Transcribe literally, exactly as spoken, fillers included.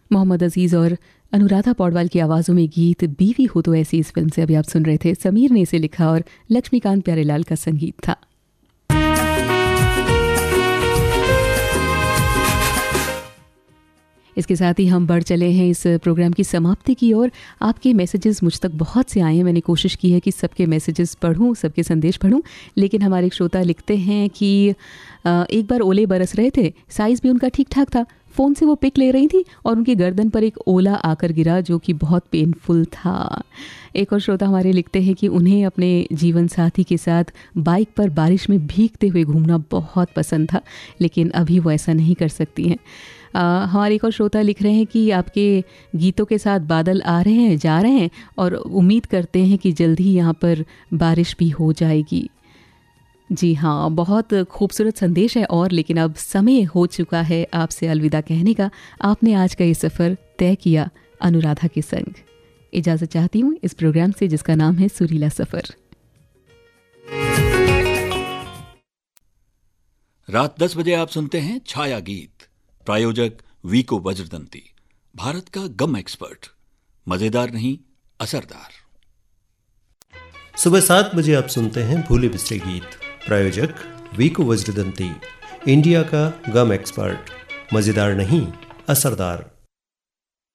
मोहम्मद अजीज़ और अनुराधा पौडवाल की आवाज़ों में गीत बीवी हो तो ऐसी इस फिल्म से अभी आप सुन रहे थे। समीर ने इसे लिखा और लक्ष्मीकांत प्यारेलाल का संगीत था। इसके साथ ही हम बढ़ चले हैं इस प्रोग्राम की समाप्ति की ओर। आपके मैसेजेस मुझ तक बहुत से आए हैं। मैंने कोशिश की है कि सबके मैसेजेस पढ़ूं, सबके संदेश पढ़ूं, लेकिन हमारे एक श्रोता लिखते हैं कि एक बार ओले बरस रहे थे, साइज़ भी उनका ठीक ठाक था, फ़ोन से वो पिक ले रही थी और उनकी गर्दन पर एक ओला आकर गिरा जो कि बहुत पेनफुल था। एक और श्रोता हमारे लिखते हैं कि उन्हें अपने जीवन साथी के साथ बाइक पर बारिश में भीगते हुए घूमना बहुत पसंद था, लेकिन अभी वो ऐसा नहीं कर सकती हैं। हमारे एक और श्रोता लिख रहे हैं कि आपके गीतों के साथ बादल आ रहे हैं, जा रहे हैं और उम्मीद करते हैं कि जल्द ही यहाँ पर बारिश भी हो जाएगी। जी हाँ, बहुत खूबसूरत संदेश है और लेकिन अब समय हो चुका है आपसे अलविदा कहने का। आपने आज का ये सफ़र तय किया अनुराधा के संग। इजाज़त चाहती हूँ इस प्रोग्राम से जिसका नाम है सुरीला सफ़र। रात दस बजे आप सुनते हैं छाया गीत। प्रायोजक वीको वज्रदंती, भारत का गम एक्सपर्ट। मजेदार नहीं, असरदार। सुबह सात बजे आप सुनते हैं भूले बिसरे गीत। प्रायोजक वीको वज्रदंती, इंडिया का गम एक्सपर्ट। मजेदार नहीं, असरदार।